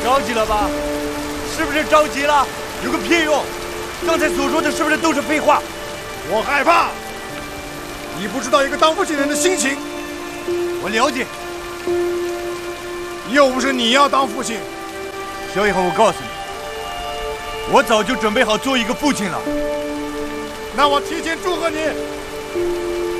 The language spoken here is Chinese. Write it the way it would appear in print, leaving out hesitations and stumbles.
着急了吧？是不是着急了？有个屁用！刚才所说的是不是都是废话？ 我害怕，你不知道一个当父亲人的心情。 我了解。 又不是你要当父亲。 萧一恒，我告诉你，我早就准备好做一个父亲了。 那我提前祝贺你。